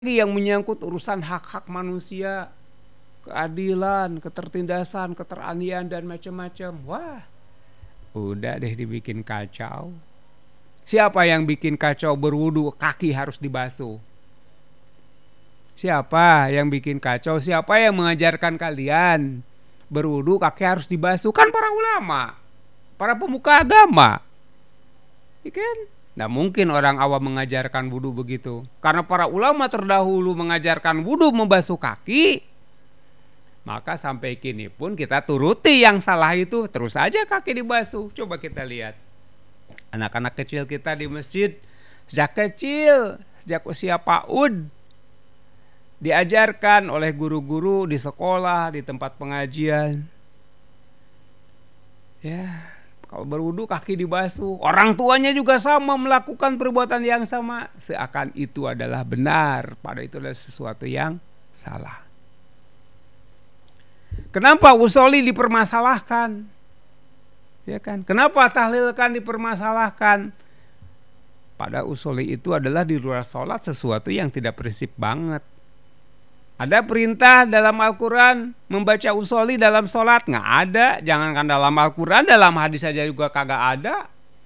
yang menyangkut urusan hak-hak manusia, keadilan, ketertindasan, keteranian dan macam-macam. Wah, udah deh dibikin kacau. Siapa yang bikin kacau berwudu kaki harus dibasuh? Siapa yang bikin kacau? Siapa yang mengajarkan kalian berwudu kaki harus dibasuh? Kan para ulama, para pemuka agama. Ikan? Nah mungkin orang awam mengajarkan wudu begitu. Karena para ulama terdahulu mengajarkan wudu membasuh kaki, maka sampai kini pun kita turuti yang salah itu, terus aja kaki dibasuh. Coba kita lihat anak-anak kecil kita di masjid, sejak kecil, sejak usia PAUD, diajarkan oleh guru-guru di sekolah, di tempat pengajian. Ya, kalau berwudu kaki dibasuh. Orang tuanya juga sama melakukan perbuatan yang sama. Seakan itu adalah benar, padahal itu adalah sesuatu yang salah. Kenapa usoli dipermasalahkan? Ya kan? Kenapa tahlilkan dipermasalahkan? Pada usoli itu adalah di luar sholat sesuatu yang tidak prinsip banget. Ada perintah dalam Al-Quran membaca usoli dalam sholat? Nggak ada. Jangankan dalam Al-Quran, dalam hadis saja juga kagak ada.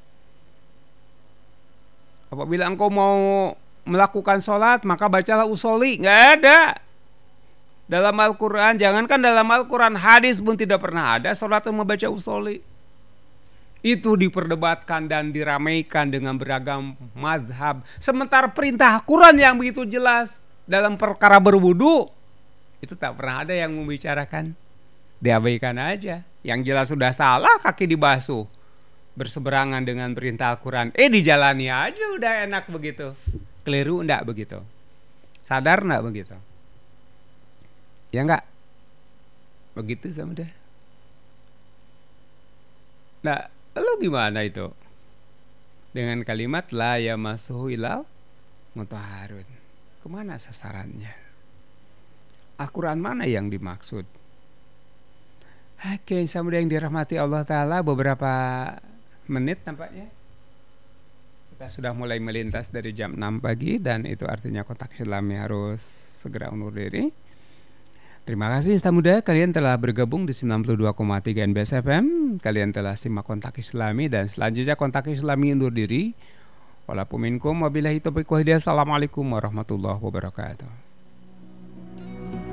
Apabila engkau mau melakukan sholat, maka bacalah usoli. Nggak ada. Dalam Al-Quran, jangankan dalam Al-Quran, hadis pun tidak pernah ada sholat yang membaca usoli. Itu diperdebatkan dan diramaikan dengan beragam mazhab. Sementara perintah Quran yang begitu jelas dalam perkara berwudu, itu tak pernah ada yang membicarakan. Diabaikan aja. Yang jelas sudah salah kaki dibasuh, berseberangan dengan perintah Al-Quran. Dijalani aja udah enak begitu. Keliru enggak begitu? Sadar enggak begitu? Ya enggak? Begitu sama deh. Nah, lalu gimana itu? Dengan kalimat la yamassuhu illal mutahharun. Kemana sasarannya? Al-Quran mana yang dimaksud? Oke, sama yang dirahmati Allah Ta'ala, beberapa menit nampaknya kita sudah mulai melintas dari jam 6 pagi, dan itu artinya Kontak Islami harus segera undur diri. Terima kasih Insta Muda, kalian telah bergabung di 92,3 NBS FM. Kalian telah simak Kontak Islami, dan selanjutnya Kontak Islami undur diri. Walaupun minkum wabillahi taufiq wal hidayah. Assalamualaikum warahmatullahi wabarakatuh.